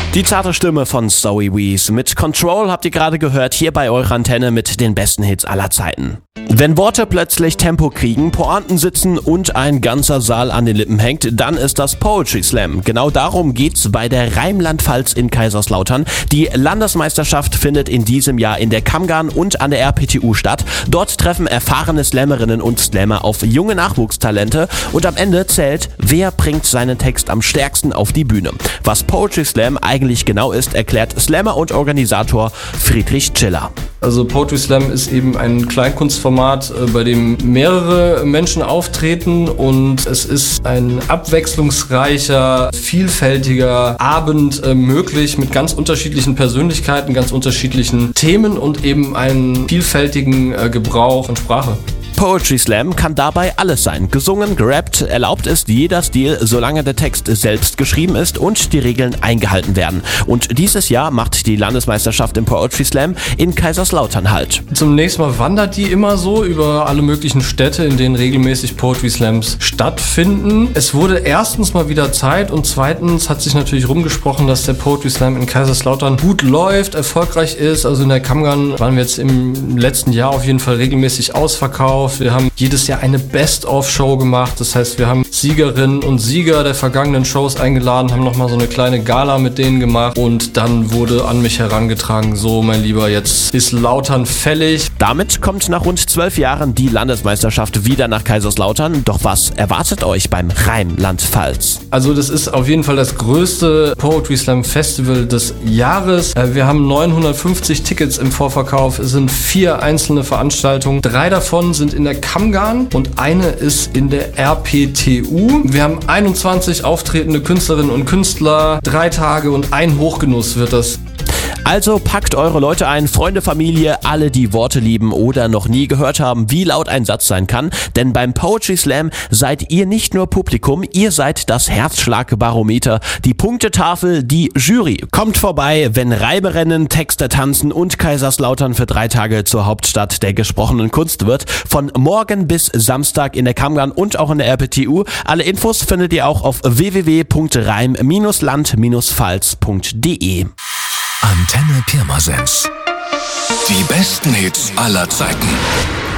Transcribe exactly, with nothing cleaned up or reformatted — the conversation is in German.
Die zarte Stimme von Zoe Wees mit Control habt ihr gerade gehört, hier bei eurer Antenne mit den besten Hits aller Zeiten. Wenn Worte plötzlich Tempo kriegen, Pointen sitzen und ein ganzer Saal an den Lippen hängt, dann ist das Poetry Slam. Genau darum geht's bei der Rheinland-Pfalz in Kaiserslautern. Die Landesmeisterschaft findet in diesem Jahr in der Kammgarn und an der R P T U statt. Dort treffen erfahrene Slammerinnen und Slammer auf junge Nachwuchstalente und am Ende zählt, wer bringt seinen Text am stärksten auf die Bühne. Was Poetry Slam eigentlich genau ist, erklärt Slammer und Organisator Friedrich Tschiller. Also Poetry Slam ist eben ein Kleinkunstformat, bei dem mehrere Menschen auftreten und es ist ein abwechslungsreicher, vielfältiger Abend äh, möglich mit ganz unterschiedlichen Persönlichkeiten, ganz unterschiedlichen Themen und eben einen vielfältigen äh, Gebrauch von Sprache. Poetry Slam kann dabei alles sein. Gesungen, gerappt, erlaubt ist jeder Stil, solange der Text selbst geschrieben ist und die Regeln eingehalten werden. Und dieses Jahr macht die Landesmeisterschaft im Poetry Slam in Kaiserslautern Halt. Zunächst mal wandert die immer so über alle möglichen Städte, in denen regelmäßig Poetry Slams stattfinden. Es wurde erstens mal wieder Zeit und zweitens hat sich natürlich rumgesprochen, dass der Poetry Slam in Kaiserslautern gut läuft, erfolgreich ist. Also in der Kammgarn waren wir jetzt im letzten Jahr auf jeden Fall regelmäßig ausverkauft. Wir haben jedes Jahr eine Best-of-Show gemacht. Das heißt, wir haben Siegerinnen und Sieger der vergangenen Shows eingeladen, haben nochmal so eine kleine Gala mit denen gemacht und dann wurde an mich herangetragen, so mein Lieber, jetzt ist Lautern fällig. Damit kommt nach rund zwölf Jahren die Landesmeisterschaft wieder nach Kaiserslautern. Doch was erwartet euch beim Rheinland-Pfalz? Also das ist auf jeden Fall das größte Poetry Slam Festival des Jahres. Wir haben neunhundertfünfzig Tickets im Vorverkauf. Es sind vier einzelne Veranstaltungen. Drei davon sind in der Kammgarn und eine ist in der R P T U. Wir haben einundzwanzig auftretende Künstlerinnen und Künstler. Drei Tage und ein Hochgenuss wird das. Also packt eure Leute ein, Freunde, Familie, alle, die Worte lieben oder noch nie gehört haben, wie laut ein Satz sein kann. Denn beim Poetry Slam seid ihr nicht nur Publikum, ihr seid das Herzschlagbarometer, die Punktetafel, die Jury. Kommt vorbei, wenn Reiberennen, Texte tanzen und Kaiserslautern für drei Tage zur Hauptstadt der gesprochenen Kunst wird. Von morgen bis Samstag in der Kammgarn und auch in der R P T U. Alle Infos findet ihr auch auf w w w punkt reim land pfalz punkt de. Antenne Pirmasens. Die besten Hits aller Zeiten.